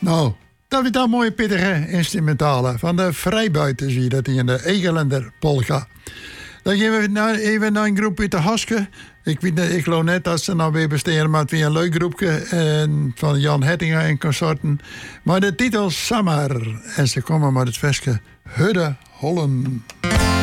Nou, dat is dan mooie pittige instrumentale van de Vrijbuiten, zie je dat die in de Egelender polka. Dan gaan we even naar een groep uit de Haske. Ik geloof net dat ze nou weer besteden, maar het weer een leuk groepje van Jan Hettinger en consorten. Maar de titel Samar. En ze komen met het versje Hudde Hollen.